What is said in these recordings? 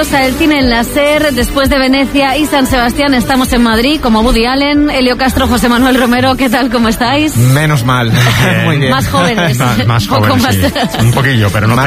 maravillosa, el cine en la SER. Después de Venecia y San Sebastián estamos en Madrid, como Woody Allen, Elio Castro, José Manuel Romero. ¿Qué tal? ¿Cómo estáis? Menos mal. Muy bien. Más jóvenes. Más jóvenes, sí. Un poquillo, pero no más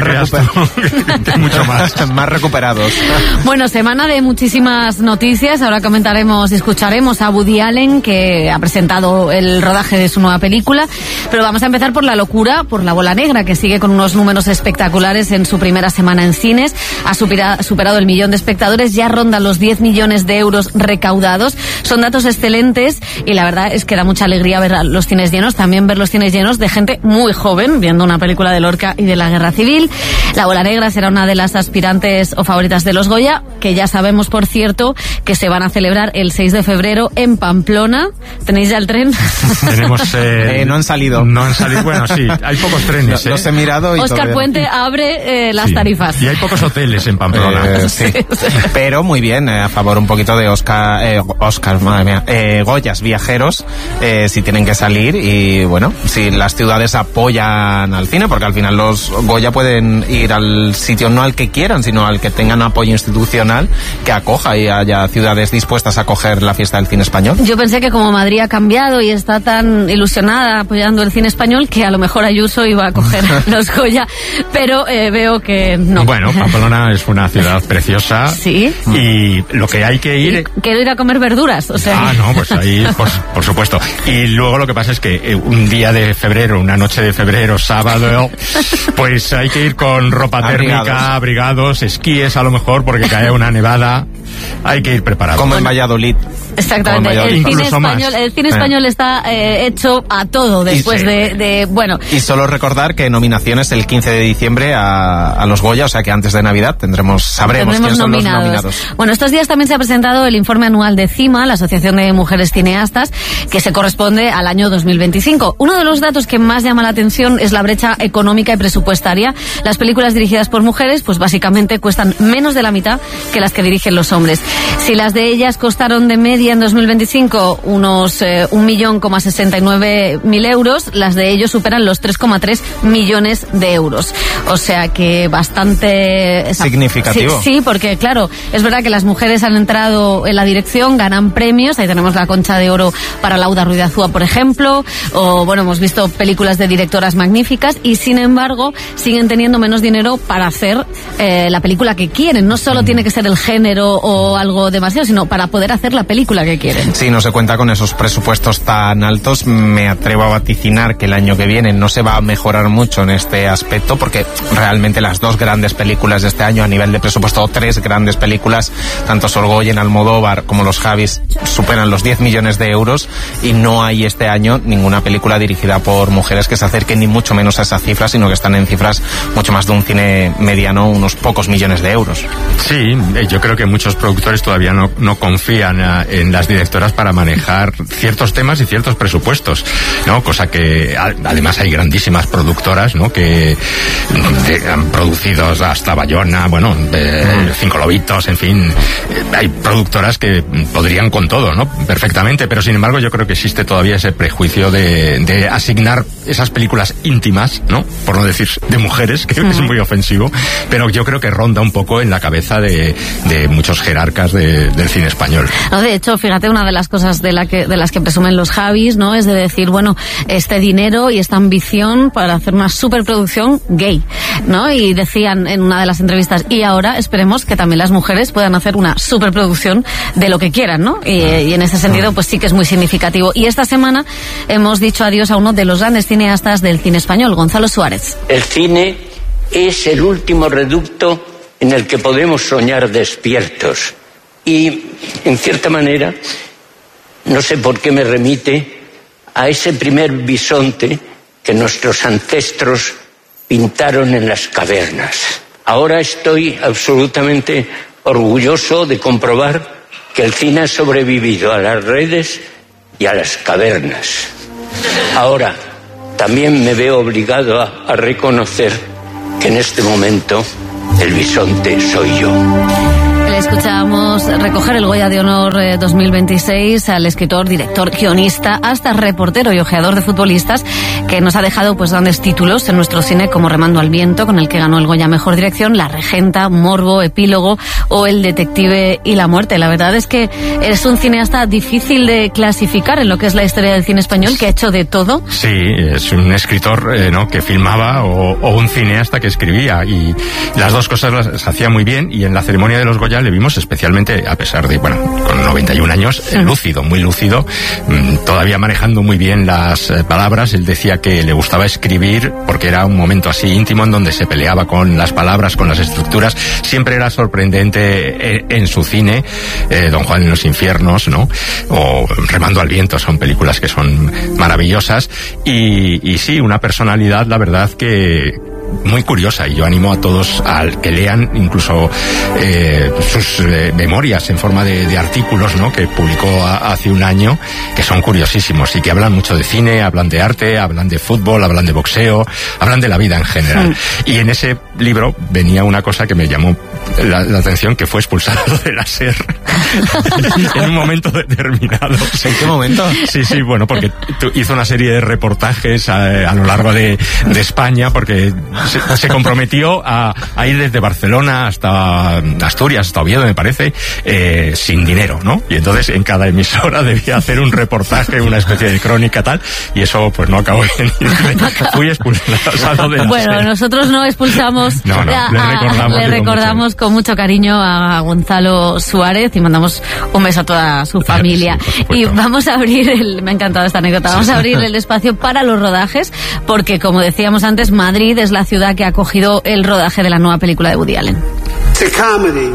mucho más. Más recuperados. Bueno, semana de muchísimas noticias. Ahora comentaremos y escucharemos a Woody Allen, que ha presentado el rodaje de su nueva película. Pero vamos a empezar por la locura, por La Bola Negra, que sigue con unos números espectaculares en su primera semana en cines. Ha superado el 1 millón de espectadores, ya ronda los 10 millones de euros recaudados. Son datos excelentes y la verdad es que da mucha alegría ver los cines llenos, también ver los cines llenos de gente muy joven, viendo una película de Lorca y de la Guerra Civil. La Bola Negra será una de las aspirantes o favoritas de los Goya, que ya sabemos, por cierto, que se van a celebrar el 6 de febrero en Pamplona. ¿Tenéis ya el tren? Tenemos... no han salido. No han salido, bueno, sí, hay pocos trenes. Los he mirado y Óscar Puente abre las tarifas. Y hay pocos hoteles en Pamplona. Sí. Pero muy bien, a favor un poquito de Oscar, madre mía, Goyas viajeros, si tienen que salir, y bueno, si las ciudades apoyan al cine, porque al final los Goya pueden ir al sitio no al que quieran, sino al que tengan apoyo institucional que acoja, y haya ciudades dispuestas a acoger la fiesta del cine español. Yo pensé que como Madrid ha cambiado y está tan ilusionada apoyando el cine español, que a lo mejor Ayuso iba a coger los Goya, pero veo que no. Bueno, Pamplona es una ciudad preciosa. Sí. Y lo que hay que ir... Quiero ir a comer verduras, o sea... Ah, no, pues ahí, por supuesto. Y luego lo que pasa es que un día de febrero, una noche de febrero, sábado, pues hay que ir con ropa térmica, abrigados, esquíes a lo mejor, porque cae una nevada. Hay que ir preparado. Como en Valladolid. Exactamente. El cine español está hecho a todo después bueno. Y solo recordar que nominaciones el 15 de diciembre a los Goya, o sea que antes de Navidad sabremos quiénes son los nominados. Bueno, estos días también se ha presentado el informe anual de CIMA, la Asociación de Mujeres Cineastas, que se corresponde al año 2025. Uno de los datos que más llama la atención es la brecha económica y presupuestaria. Las películas dirigidas por mujeres, pues básicamente cuestan menos de la mitad que las que dirigen los hombres. Si las de ellas costaron de media en 2025 unos 1.069.000 euros, las de ellos superan los 3,3 millones de euros. O sea que bastante... significativo. Sí, porque claro, es verdad que las mujeres han entrado en la dirección, ganan premios, ahí tenemos la Concha de Oro para Lauda Ruiz de Azúa, por ejemplo, o bueno, hemos visto películas de directoras magníficas, y sin embargo siguen teniendo menos dinero para hacer la película que quieren. No solo tiene que ser el género o algo demasiado, sino para poder hacer la película que quieren. Sí, no se cuenta con esos presupuestos tan altos. Me atrevo a vaticinar que el año que viene no se va a mejorar mucho en este aspecto, porque realmente las dos grandes películas de este año a nivel de presupuesto, o tres grandes películas, tanto Sorgoyen, Almodóvar como Los Javis, superan los 10 millones de euros, y no hay este año ninguna película dirigida por mujeres que se acerquen ni mucho menos a esa cifra, sino que están en cifras mucho más de un cine mediano, unos pocos millones de euros. Sí, yo creo que muchos productores todavía no confían en las directoras para manejar ciertos temas y ciertos presupuestos, ¿no? Cosa que además hay grandísimas productoras, ¿no? Que han producido hasta Bayona, bueno, Cinco Lobitos, en fin, hay productoras que podrían con todo, ¿no? Perfectamente, pero sin embargo yo creo que existe todavía ese prejuicio de asignar esas películas íntimas, ¿no? Por no decir de mujeres, que es muy ofensivo, pero yo creo que ronda un poco en la cabeza de muchos jerarcas del cine español. No, de hecho, fíjate, una de las cosas de las que presumen los Javis, ¿no? Es de decir, bueno, este dinero y esta ambición para hacer una superproducción gay, ¿no? Y decían en una de las entrevistas, y ahora esperemos que también las mujeres puedan hacer una superproducción de lo que quieran, ¿no? Y en ese sentido, pues sí que es muy significativo. Y esta semana hemos dicho adiós a uno de los grandes cineastas del cine español, Gonzalo Suárez. El cine es el último reducto en el que podemos soñar despiertos. Y, en cierta manera, no sé por qué me remite a ese primer bisonte que nuestros ancestros pintaron en las cavernas. Ahora estoy absolutamente orgulloso de comprobar que el cine ha sobrevivido a las redes y a las cavernas. Ahora, también me veo obligado a reconocer que en este momento el bisonte soy yo. El Escuchábamos recoger el Goya de Honor 2026 al escritor, director, guionista, hasta reportero y ojeador de futbolistas, que nos ha dejado pues grandes títulos en nuestro cine como Remando al viento, con el que ganó el Goya a Mejor Dirección, La Regenta, Morbo, Epílogo o El Detective y la Muerte. La verdad es que es un cineasta difícil de clasificar en lo que es la historia del cine español, que ha hecho de todo. Sí, es un escritor que filmaba o un cineasta que escribía, y las dos cosas las hacía muy bien, y en la ceremonia de los Goya le vimos especialmente, a pesar de, con 91 años, lúcido, muy lúcido, todavía manejando muy bien las palabras. Él decía que le gustaba escribir porque era un momento así íntimo en donde se peleaba con las palabras, con las estructuras. Siempre era sorprendente en su cine, Don Juan en los infiernos, ¿no? O Remando al viento, son películas que son maravillosas, y sí, una personalidad, la verdad, que muy curiosa, y yo animo a todos a que lean incluso sus memorias en forma de artículos, ¿no?, que publicó hace un año, que son curiosísimos y que hablan mucho de cine, hablan de arte, hablan de fútbol, hablan de boxeo, hablan de la vida en general. Y en ese libro venía una cosa que me llamó la atención, que fue expulsado de la SER en un momento determinado. ¿En qué momento? Sí, bueno, porque hizo una serie de reportajes a lo largo de España, porque se comprometió a ir desde Barcelona hasta Asturias, hasta Oviedo, me parece, sin dinero, ¿no? Y entonces en cada emisora debía hacer un reportaje, una especie de crónica tal, y eso pues no acabó bien. Fui expulsado de la SER. Nosotros no expulsamos. No, le recordamos con mucho cariño a Gonzalo Suárez y mandamos un beso a toda su familia. Sí, y vamos a abrir me ha encantado esta anécdota, vamos a abrir el espacio para los rodajes, porque como decíamos antes, Madrid es la ciudad que ha acogido el rodaje de la nueva película de Woody Allen. It's a comedy,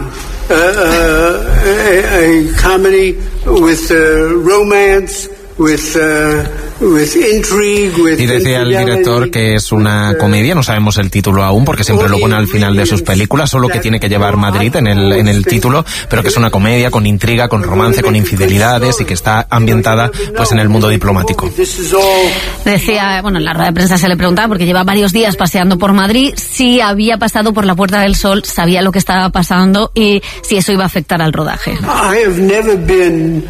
a comedy with romance, with intrigue, with y decía el director que es una comedia, no sabemos el título aún porque siempre lo pone al final de sus películas, solo que tiene que llevar Madrid en el título, pero que es una comedia con intriga, con romance, con infidelidades, y que está ambientada pues en el mundo diplomático. Decía, en la rueda de prensa se le preguntaba, porque lleva varios días paseando por Madrid, si había pasado por la Puerta del Sol, sabía lo que estaba pasando y si eso iba a afectar al rodaje. I have never been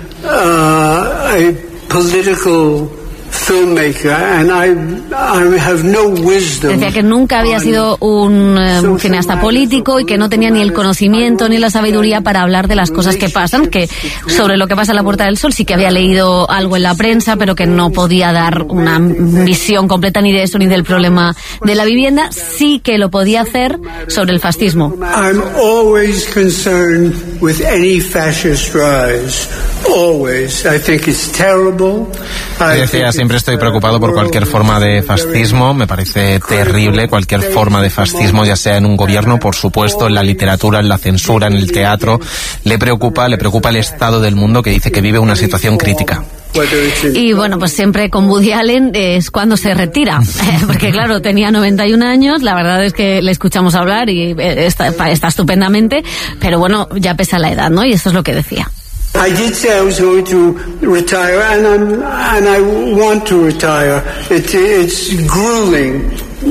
a political filmmaker, and I have no wisdom. Decía que nunca había sido un cineasta político y que no tenía ni el conocimiento ni la sabiduría para hablar de las cosas que pasan, que sobre lo que pasa en la Puerta del Sol sí que había leído algo en la prensa, pero que no podía dar una visión completa ni de eso ni del problema de la vivienda. Sí que lo podía hacer sobre el fascismo. I'm always concerned with any fascist rise. Always. I think it's terrible. Decía, siempre estoy preocupado por cualquier forma de fascismo, me parece terrible cualquier forma de fascismo, ya sea en un gobierno, por supuesto, en la literatura, en la censura, en el teatro. Le preocupa el estado del mundo, que dice que vive una situación crítica. Y pues siempre con Woody Allen es cuando se retira, porque claro, tenía 91 años, la verdad es que le escuchamos hablar y está estupendamente, pero ya pesa la edad, ¿no? Y eso es lo que decía. I did say I was going to retire, and I want to retire. It's grueling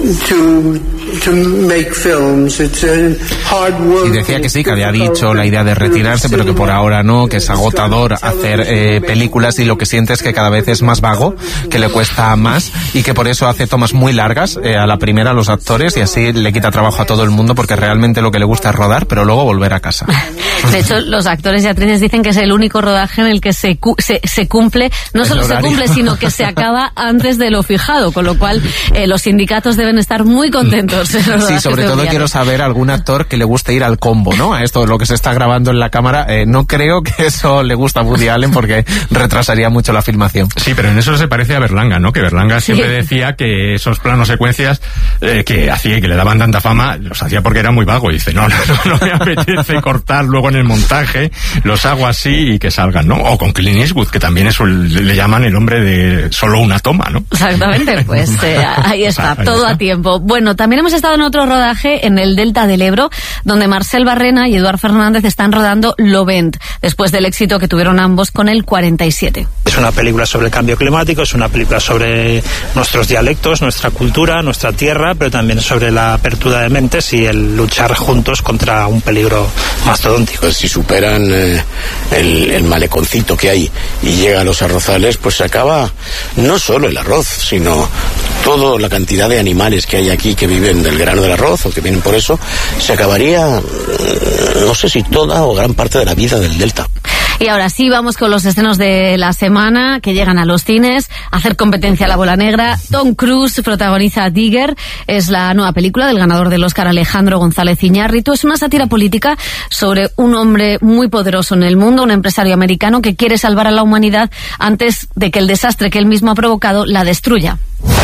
to make films. It's hard work. Y decía que sí, que había dicho la idea de retirarse, pero que por ahora no, que es agotador hacer películas, y lo que siente es que cada vez es más vago, que le cuesta más, y que por eso hace tomas muy largas a la primera a los actores, y así le quita trabajo a todo el mundo, porque realmente lo que le gusta es rodar, pero luego volver a casa. De hecho, los actores y actrices dicen que es el único rodaje en el que se cumple, no solo se cumple, sino que se acaba antes de lo fijado, con lo cual los sindicatos deben estar muy contentos. Sí, sobre todo quiero saber algún actor que le guste ir al combo, ¿no? A esto, lo que se está grabando en la cámara. No creo que eso le guste a Woody Allen, porque retrasaría mucho la filmación. Sí, pero en eso se parece a Berlanga, ¿no? Que Berlanga siempre decía que esos planos secuencias que hacía y que le daban tanta fama, los hacía porque era muy vago. Y dice, no me apetece cortar luego en el montaje, los hago así y que salgan, ¿no? O con Clint Eastwood, que también le llaman el hombre de solo una toma, ¿no? Exactamente, pues ahí está, todo a tiempo. Bueno, también hemos estado en otro rodaje en el Delta del Ebro, donde Marcel Barrena y Eduard Fernández están rodando Lovent, después del éxito que tuvieron ambos con el 47. Es una película sobre el cambio climático, es una película sobre nuestros dialectos, nuestra cultura, nuestra tierra, pero también sobre la apertura de mentes y el luchar juntos contra un peligro mastodóntico. Pues si superan el maleconcito que hay y llegan a los arrozales, pues se acaba no solo el arroz, sino toda la cantidad de animales que hay aquí que viven del grano del arroz o que vienen por eso, se acabaría, no sé si toda o gran parte de la vida del Delta. Y ahora sí, vamos con los estrenos de la semana que llegan a los cines a hacer competencia a La Bola Negra. Tom Cruise protagoniza Digger, es la nueva película del ganador del Oscar Alejandro González Iñárritu. Es una sátira política sobre un hombre muy poderoso en el mundo, un empresario americano que quiere salvar a la humanidad antes de que el desastre que él mismo ha provocado la destruya.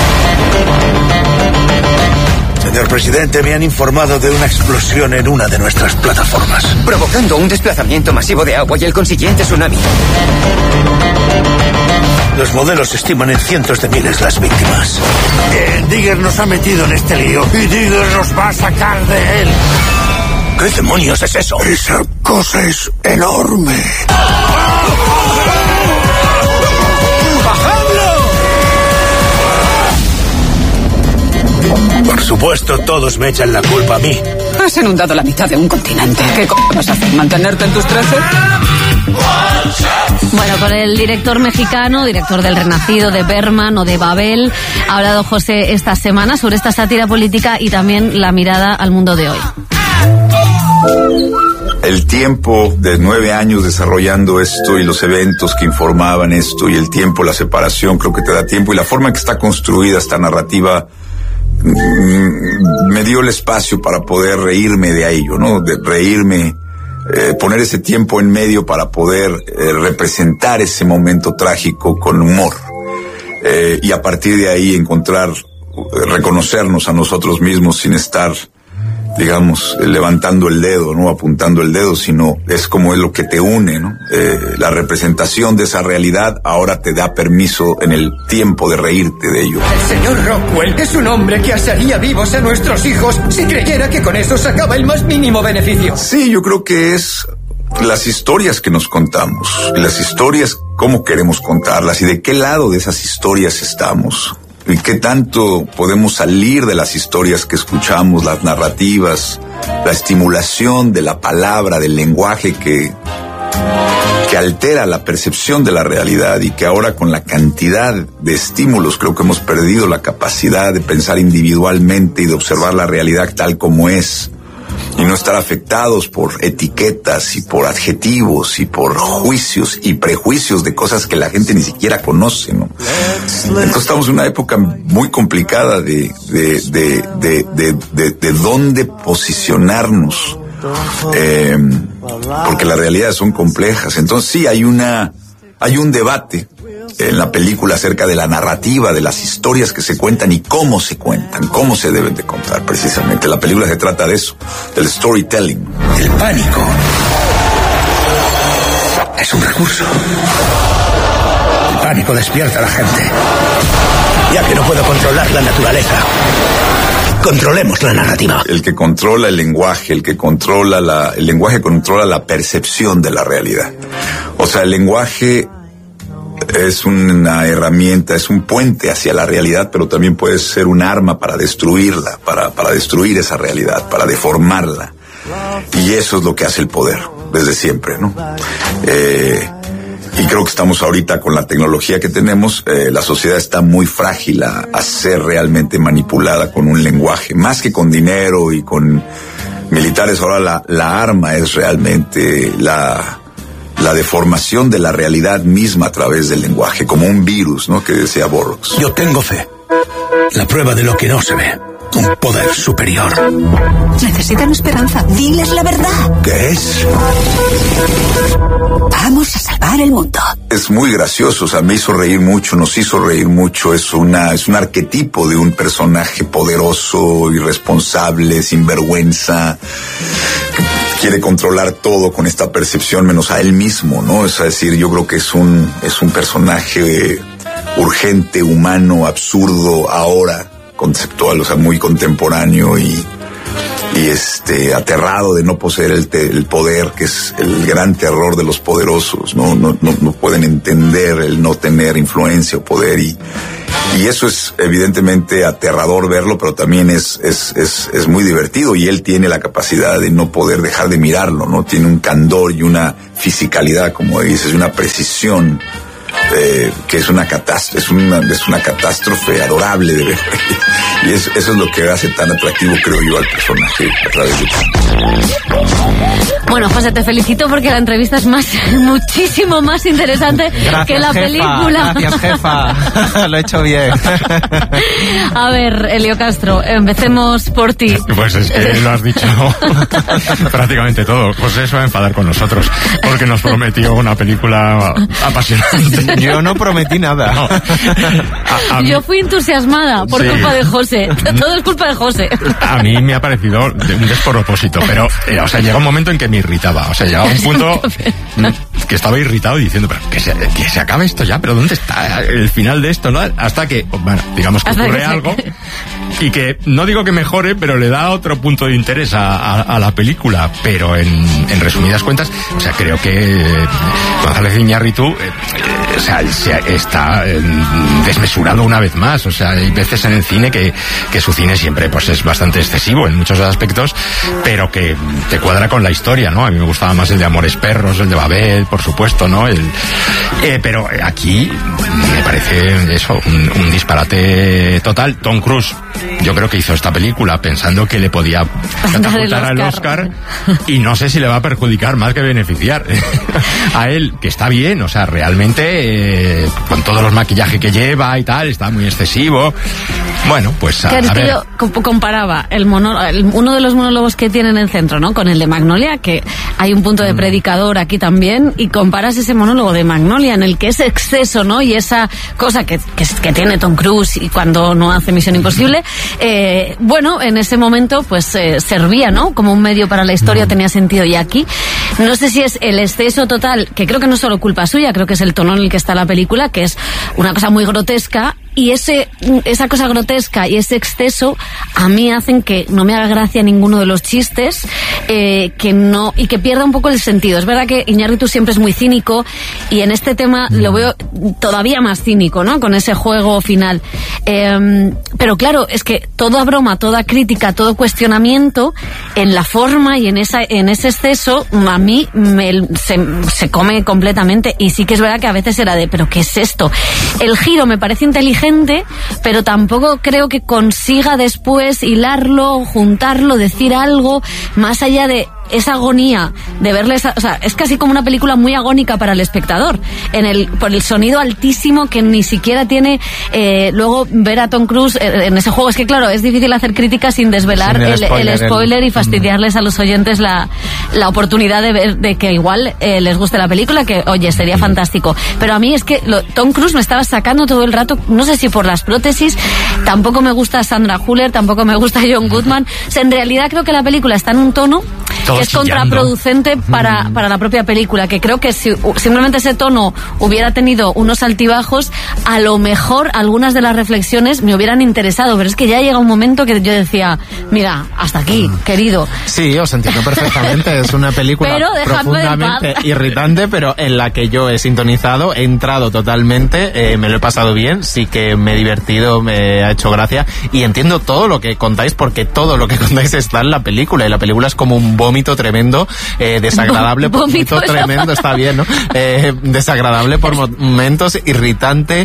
Señor presidente, me han informado de una explosión en una de nuestras plataformas, provocando un desplazamiento masivo de agua y el consiguiente tsunami. Los modelos estiman en cientos de miles las víctimas. Digger nos ha metido en este lío y Digger nos va a sacar de él. ¿Qué demonios es eso? Esa cosa es enorme. Por supuesto, todos me echan la culpa a mí. Has inundado la mitad de un continente. ¿Qué vas a hacer? ¿Mantenerte en tus 13? Bueno, con el director mexicano, director del Renacido, de Berman o de Babel, ha hablado José esta semana sobre esta sátira política y también la mirada al mundo de hoy. El tiempo de 9 años desarrollando esto y los eventos que informaban esto y el tiempo, la separación, creo que te da tiempo y la forma en que está construida esta narrativa me dio el espacio para poder reírme de ello, ¿no? De reírme, poner ese tiempo en medio para poder representar ese momento trágico con humor. Y a partir de ahí encontrar, reconocernos a nosotros mismos sin estar, digamos, levantando el dedo, no apuntando el dedo, sino es como es lo que te une, ¿no? La representación de esa realidad ahora te da permiso en el tiempo de reírte de ello. El señor Rockwell es un hombre que asaría vivos a nuestros hijos si creyera que con eso sacaba el más mínimo beneficio. Sí, yo creo que es las historias que nos contamos, las historias, cómo queremos contarlas y de qué lado de esas historias estamos. Y qué tanto podemos salir de las historias que escuchamos, las narrativas, la estimulación de la palabra, del lenguaje que altera la percepción de la realidad y que ahora con la cantidad de estímulos creo que hemos perdido la capacidad de pensar individualmente y de observar la realidad tal como es. Y no estar afectados por etiquetas y por adjetivos y por juicios y prejuicios de cosas que la gente ni siquiera conoce, ¿no? Entonces estamos en una época muy complicada de dónde posicionarnos, porque las realidades son complejas. Entonces sí, hay un debate en la película acerca de la narrativa, de las historias que se cuentan y cómo se cuentan, cómo se deben de contar precisamente. La película se trata de eso, del storytelling. El pánico es un recurso. El pánico despierta a la gente. Ya que no puedo controlar la naturaleza, controlemos la narrativa. El que controla el lenguaje, el lenguaje controla la percepción de la realidad. O sea, el lenguaje es una herramienta, es un puente hacia la realidad, pero también puede ser un arma para destruirla, para destruir esa realidad, para deformarla. Y eso es lo que hace el poder, desde siempre, ¿no? Y creo que estamos ahorita con la tecnología que tenemos, la sociedad está muy frágil a ser realmente manipulada con un lenguaje, más que con dinero y con militares. Ahora la arma es realmente la deformación de la realidad misma a través del lenguaje, como un virus, ¿no? Que decía Burroughs. Yo tengo fe. La prueba de lo que no se ve. Un poder superior. Necesitan esperanza. Diles la verdad. ¿Qué es? Vamos a salvar el mundo. Es muy gracioso, o sea, me hizo reír mucho, nos hizo reír mucho. Es un arquetipo de un personaje poderoso, irresponsable, sinvergüenza, que quiere controlar todo con esta percepción menos a él mismo, ¿no? Es decir, yo creo que es un personaje urgente, humano, absurdo ahora, conceptual, o sea, muy contemporáneo y aterrado de no poseer el poder, que es el gran terror de los poderosos, no pueden entender el no tener influencia o poder y eso es evidentemente aterrador verlo, pero también es muy divertido, y él tiene la capacidad de no poder dejar de mirarlo, ¿no? Tiene un candor y una fisicalidad, como dices, una precisión que es una catástrofe adorable de ver. Y eso es lo que hace tan atractivo, creo yo, al personaje a través de... Bueno, José, te felicito porque la entrevista es muchísimo más interesante que la película. Gracias, jefa. Lo he hecho bien. A ver, Elio Castro, empecemos por ti. Pues es que lo has dicho prácticamente todo. José se va a enfadar con nosotros porque nos prometió una película apasionante. Yo no prometí nada. No. Yo fui entusiasmada por culpa de José. Todo es culpa de José. A mí me ha parecido un despropósito, pero llega un momento en que me irritaba. Llegaba un punto que estaba irritado diciendo, pero que se acabe esto ya, pero ¿dónde está el final de esto? ¿No? Hasta que, bueno, digamos que ocurre algo y que no digo que mejore, pero le da otro punto de interés a la película. Pero en resumidas cuentas, creo que González Iñárritu se está desmesurado una vez más. Hay veces en el cine que su cine siempre pues es bastante excesivo en muchos aspectos, pero que te cuadra con la historia, ¿no? A mí me gustaba más el de Amores Perros, el de Babel, por supuesto, ¿no? Pero aquí me parece eso, un disparate total. Tom Cruise, yo creo que hizo esta película pensando que le podía catapultar al Oscar, y no sé si le va a perjudicar más que beneficiar a él, que está bien, realmente con todos los maquillajes que lleva y tal, está muy excesivo. Bueno, pues a ver. Yo comparaba uno de los monólogos que tiene en el centro, ¿no? Con el de Magnolia, que hay un punto de predicador aquí también, y comparas ese monólogo de Magnolia en el que ese exceso, ¿no? Y esa cosa que tiene Tom Cruise y cuando no hace Misión Imposible, bueno, en ese momento pues servía, ¿no? Como un medio para la historia, tenía sentido. Y aquí no sé si es el exceso total, que creo que no es solo culpa suya, creo que es el tono en el que está la película, que es una cosa muy grotesca, y esa cosa grotesca y ese exceso a mí hacen que no me haga gracia ninguno de los chistes, y que pierda un poco el sentido. Es verdad que Iñárritu siempre es muy cínico, y en este tema lo veo todavía más cínico, ¿no? Con ese juego final. Pero claro, es que toda broma, toda crítica, todo cuestionamiento en la forma y en ese exceso a mí se come completamente. Y sí que es verdad que a veces era ¿pero qué es esto? El giro me parece inteligente, pero tampoco creo que consiga después hilarlo, juntarlo, decir algo más allá de esa agonía de verles, es casi como una película muy agónica para el espectador, por el sonido altísimo que ni siquiera tiene. Luego ver a Tom Cruise en ese juego, es que claro, es difícil hacer críticas sin desvelar el spoiler y fastidiarles a los oyentes la oportunidad de ver, de que igual les guste la película, que oye, sería fantástico. Pero a mí es que Tom Cruise me estaba sacando todo el rato, no sé si por las prótesis, tampoco me gusta Sandra Hüller, tampoco me gusta John Goodman. En realidad creo que la película está en un tono que es contraproducente para la propia película, que creo que si simplemente ese tono hubiera tenido unos altibajos, a lo mejor algunas de las reflexiones me hubieran interesado, pero es que ya llega un momento que yo decía, mira, hasta aquí, querido. Sí, os entiendo perfectamente, es una película profundamente irritante, pero en la que yo he sintonizado, he entrado totalmente, me lo he pasado bien, sí que me he divertido, me ha hecho gracia, y entiendo todo lo que contáis, porque todo lo que contáis está en la película, y la película es como un vómito tremendo, desagradable por momentos, tremendo, está bien, ¿no? Desagradable por momentos, irritante,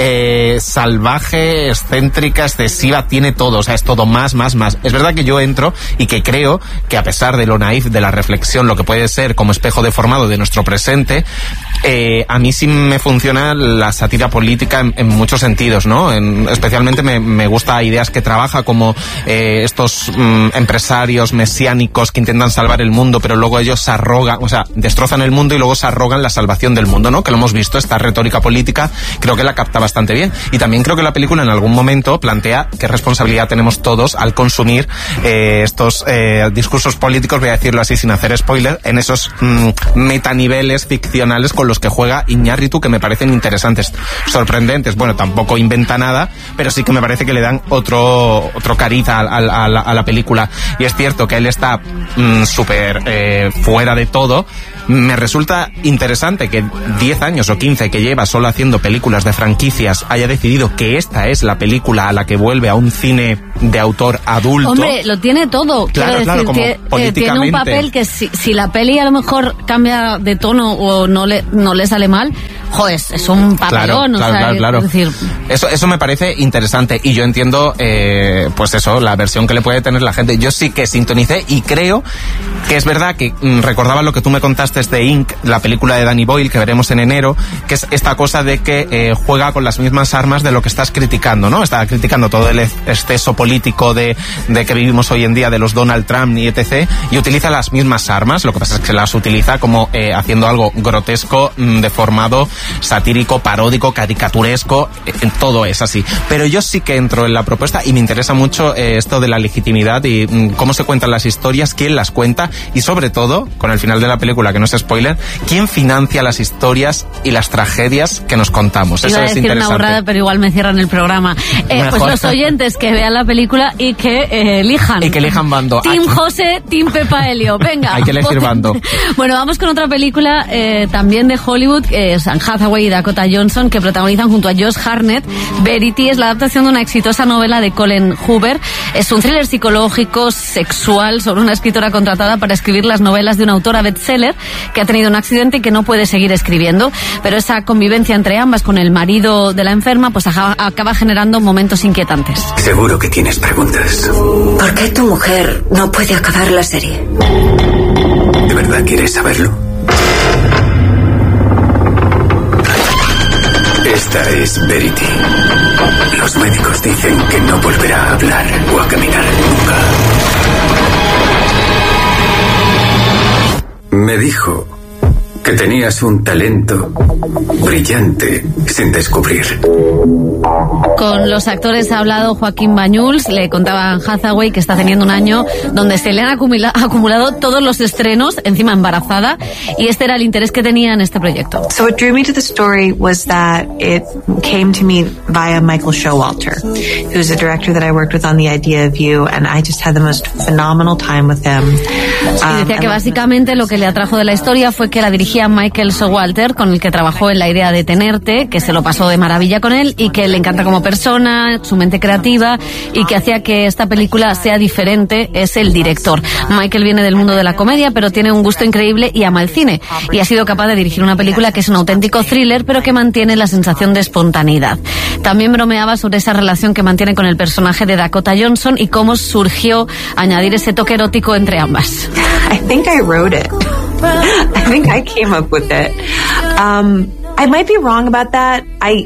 salvaje, excéntrica, excesiva, tiene todo, es todo más. Es verdad que yo entro y que creo que a pesar de lo naif de la reflexión, lo que puede ser como espejo deformado de nuestro presente, a mí sí me funciona la sátira política en muchos sentidos, ¿no? Especialmente me gusta ideas que trabaja, como estos empresarios mesiánicos que intentan salvar el mundo, pero luego ellos se arrogan, destrozan el mundo y luego se arrogan la salvación del mundo, ¿no? Que lo hemos visto, esta retórica política, creo que la capta bastante bien. Y también creo que la película en algún momento plantea qué responsabilidad tenemos todos al consumir estos discursos políticos, voy a decirlo así sin hacer spoiler, en esos metaniveles ficcionales con los los que juega Iñárritu, que me parecen interesantes, sorprendentes. Bueno, tampoco inventa nada, pero sí que me parece que le dan otro cariz a la película. Y es cierto que él está súper fuera de todo. Me resulta interesante que 10 años o 15 que lleva solo haciendo películas de franquicias haya decidido que esta es la película a la que vuelve a un cine de autor adulto. Hombre, lo tiene todo. Claro, Quiero decir, como políticamente. tiene un papel que si la peli a lo mejor cambia de tono o no le sale mal, joder, es un papelón. Claro. Es decir, eso me parece interesante y yo entiendo, pues eso, la versión que le puede tener la gente. Yo sí que sintonicé y creo que es verdad que recordaba lo que tú me contaste de Inc., la película de Danny Boyle que veremos en enero, que es esta cosa de que juega con las mismas armas de lo que estás criticando, ¿no? Está criticando todo el exceso político de que vivimos hoy en día, de los Donald Trump y etc., y utiliza las mismas armas. Lo que pasa es que las utiliza como haciendo algo grotesco, deformado, satírico, paródico, caricaturesco, todo es así. Pero yo sí que entro en la propuesta y me interesa mucho esto de la legitimidad y cómo se cuentan las historias, quién las cuenta y sobre todo, con el final de la película, que no es spoiler, quién financia las historias y las tragedias que nos contamos. Eso es interesante. Iba a decir una burrada, pero igual me cierran el programa. Pues los oyentes que vean la película y que elijan. Y que elijan bando. Team José, Team Pepa Helio. Venga. Hay que elegir bando. Bueno, vamos con otra película también de Hollywood, Anne Hathaway y Dakota Johnson, que protagonizan junto a Josh Hartnett. Verity es la adaptación de una exitosa novela de Colin Hoover. Es un thriller psicológico sexual sobre una escritora contratada para escribir las novelas de una autora bestseller que ha tenido un accidente y que no puede seguir escribiendo, pero esa convivencia entre ambas con el marido de la enferma pues acaba generando momentos inquietantes. Seguro que tienes preguntas. ¿Por qué tu mujer no puede acabar la serie? ¿De verdad quieres saberlo? Esta es Verity. Los médicos dicen que no volverá a hablar o a caminar nunca. Me dijo que tenías un talento brillante sin descubrir. Con los actores ha hablado Joaquín Bañuls. Le contaba a Anne Hathaway que está teniendo un año donde se le han acumulado todos los estrenos, encima embarazada, y este era el interés que tenía en este proyecto. So what drew me to the story was that it came to me via Michael Showalter, who's a director that I worked with on The Idea of You, and I just had the most phenomenal time with him. Y decía que básicamente lo que le atrajo de la historia fue que la dirigía Michael Showalter, con el que trabajó en La Idea de Tenerte, que se lo pasó de maravilla con él y que le encanta como persona, su mente creativa, y que hacía que esta película sea diferente es el director. Michael viene del mundo de la comedia, pero tiene un gusto increíble y ama el cine, y ha sido capaz de dirigir una película que es un auténtico thriller, pero que mantiene la sensación de espontaneidad. También bromeaba sobre esa relación que mantiene con el personaje de Dakota Johnson y cómo surgió añadir ese toque erótico entre ambas. I think I wrote it. I think I came up with it. I might be wrong about that.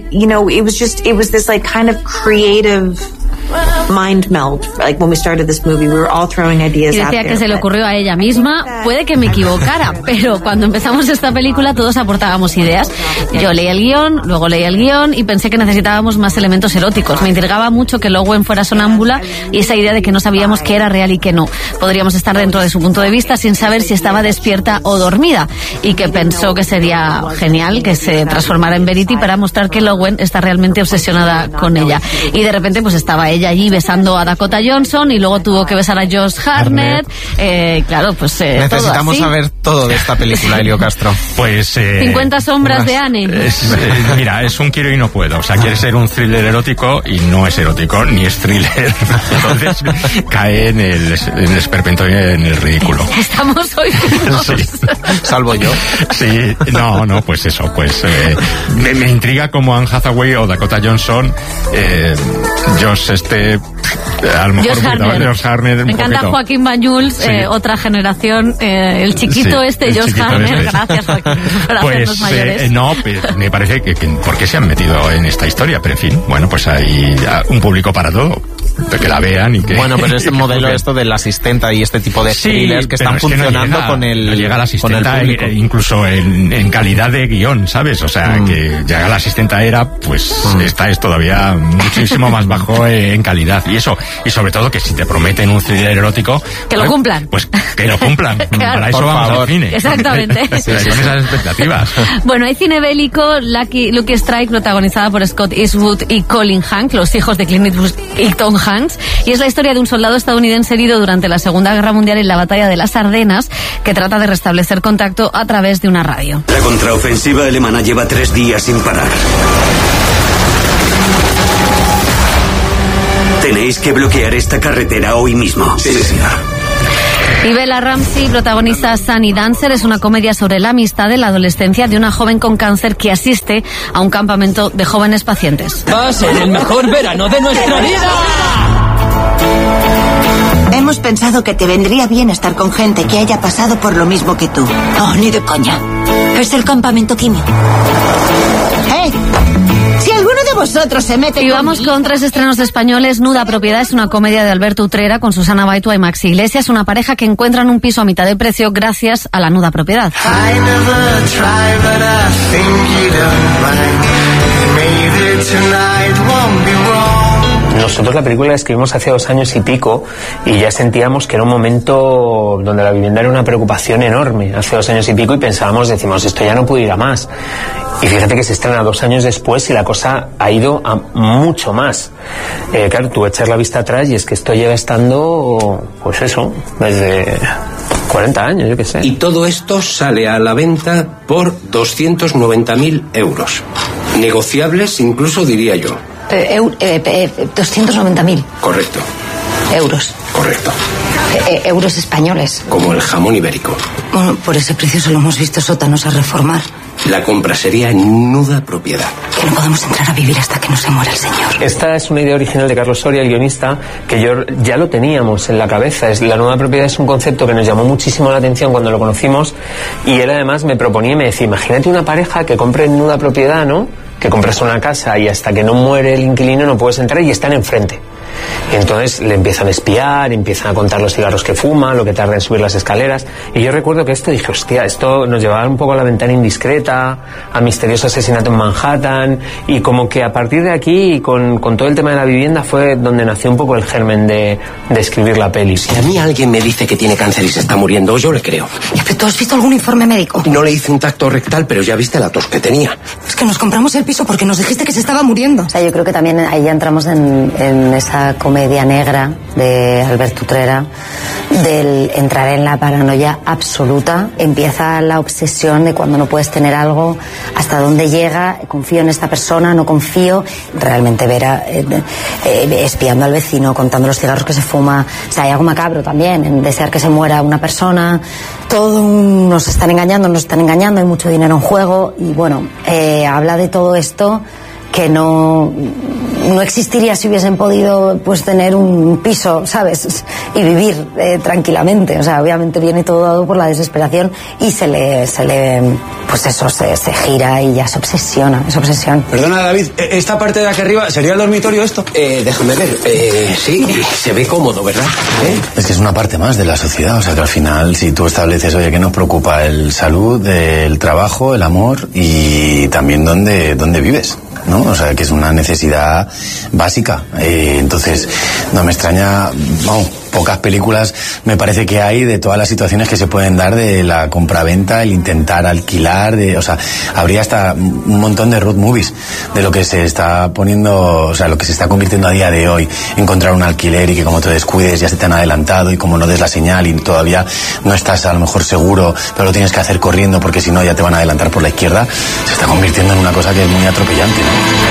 It was this like kind of creative mind meld. Like when we started this movie, we were all throwing ideas out there. Y decía que se le ocurrió a ella misma. Puede que me equivocara, pero cuando empezamos esta película todos aportábamos ideas. Yo leí el guión, luego leí el guión y pensé que necesitábamos más elementos eróticos. Me intrigaba mucho que Lowen fuera sonámbula y esa idea de que no sabíamos qué era real y qué no. Podríamos estar dentro de su punto de vista sin saber si estaba despierta o dormida, y que pensó que sería genial que se transformara en Verity para mostrar que Lowen está realmente obsesionada con ella. Y de repente pues estaba ella allí besando a Dakota Johnson y luego tuvo que besar a Josh Hartnett. Claro, pues necesitamos todo saber todo de esta película, Helio Castro. Pues 50 sombras de Anne. Mira, es un quiero y no puedo. O sea, quiere ser un thriller erótico y no es erótico ni es thriller. Entonces cae en el esperpento y en el ridículo. Estamos hoy sí. Salvo yo. Sí, no, pues eso, pues me intriga como Anne Hathaway o Dakota Johnson, Josh a lo mejor Josh Hartnett. Me encanta Joaquín Bañuls, sí. Otra generación, el chiquito sí, Josh Hartnett. Gracias, Joaquín, por hacernos mayores. No, me parece que ¿por qué se han metido en esta historia? Pero en fin, bueno, pues hay un público para todo. que la vean y que... Bueno, pero este modelo, esto del asistenta y este tipo de thrillers que están funcionando con el... No llega la asistenta incluso en calidad de guión, ¿sabes? O sea, que llega la asistenta pues esta es todavía muchísimo más bajo en calidad. Y eso, y sobre todo que si te prometen un thriller erótico... Que lo cumplan. Pues que lo cumplan. Claro. Para eso Por vamos favor. al cine. Exactamente. Con esas expectativas. Bueno, hay cine bélico, Lucky Strike, protagonizada por Scott Eastwood y Colin Hanks, los hijos de Clint Eastwood y Tom Hanks, y es la historia de un soldado estadounidense herido durante la Segunda Guerra Mundial en la batalla de las Ardenas, que trata de restablecer contacto a través de una radio. La contraofensiva alemana lleva 3 días sin parar. Tenéis que bloquear esta carretera hoy mismo. Sí, señor. Y Bella Ramsey protagoniza Sunny Dancer, es una comedia sobre la amistad en la adolescencia de una joven con cáncer que asiste a un campamento de jóvenes pacientes. Va a ser el mejor verano de nuestra vida. Hemos pensado que te vendría bien estar con gente que haya pasado por lo mismo que tú. Oh, ni de coña. Es el campamento químico. ¡Hey! Si alguno de vosotros se mete... Y vamos con 3 estrenos españoles. Nuda Propiedad es una comedia de Alberto Utrera con Susana Baitua y Maxi Iglesias, una pareja que encuentran un piso a mitad de precio gracias a la nuda propiedad. Nosotros la película la escribimos hace 2 años y pico y ya sentíamos que era un momento donde la vivienda era una preocupación enorme. Hace 2 años y pico y decimos, esto ya no puede ir a más. Y fíjate que se estrena 2 años después y la cosa ha ido a mucho más. Claro, tú echas la vista atrás y es que esto lleva estando, pues eso, desde 40 años, yo qué sé. Y todo esto sale a la venta por 290.000 euros. Negociables incluso, diría yo. 290.000 Correcto. euros. Correcto. Euros españoles. Como el jamón ibérico. Bueno, por ese precio solo hemos visto sótanos a reformar. La compra sería en Nuda Propiedad. Que no podemos entrar a vivir hasta que no se muera el señor. Esta es una idea original de Carlos Soria, el guionista, que yo ya lo teníamos en la cabeza. La nuda propiedad es un concepto que nos llamó muchísimo la atención cuando lo conocimos y él además me proponía y me decía, imagínate una pareja que compre nuda propiedad, ¿no? Que compras una casa y hasta que no muere el inquilino no puedes entrar y están enfrente. Y entonces le empiezan a espiar, empiezan a contar los cigarros que fuma, lo que tarda en subir las escaleras. Y yo recuerdo que dije, hostia, esto nos llevaba un poco a La ventana indiscreta, a Misterioso asesinato en Manhattan, y como que a partir de aquí, con todo el tema de la vivienda, fue donde nació un poco el germen de escribir la peli. Si a mí alguien me dice que tiene cáncer y se está muriendo, yo le creo. ¿Pero tú has visto algún informe médico? No le hice un tacto rectal, pero ya viste la tos que tenía. Es que nos compramos el piso porque nos dijiste que se estaba muriendo. O sea, yo creo que también ahí ya entramos en esa comedia negra de Alberto Utrera, del entrar en la paranoia absoluta. Empieza la obsesión de cuando no puedes tener algo, hasta dónde llega, confío en esta persona, no confío. Realmente Vera espiando al vecino, contando los cigarros que se fuma. O sea, hay algo macabro también en desear que se muera una persona. Todo nos están engañando, hay mucho dinero en juego. Y bueno, habla de todo esto que no existiría si hubiesen podido pues tener un piso, ¿sabes? Y vivir tranquilamente. O sea, obviamente viene todo dado por la desesperación y se le pues eso, se gira y ya se obsesiona, es obsesión. Perdona, David, ¿esta parte de aquí arriba sería el dormitorio esto? Déjame ver. Sí, se ve cómodo, ¿verdad? Es que es una parte más de la sociedad, o sea que al final si tú estableces, oye, ¿qué nos preocupa? El salud, el trabajo, el amor y también dónde vives, ¿no? O sea, que es una necesidad básica. Entonces, no me extraña, pocas películas me parece que hay de todas las situaciones que se pueden dar de la compraventa, el intentar alquilar, o sea, habría hasta un montón de road movies de lo que se está poniendo, o sea, lo que se está convirtiendo a día de hoy, encontrar un alquiler y que como te descuides ya se te han adelantado y como no des la señal y todavía no estás a lo mejor seguro, pero lo tienes que hacer corriendo porque si no ya te van a adelantar por la izquierda, se está convirtiendo en una cosa que es muy atropellante, ¿no?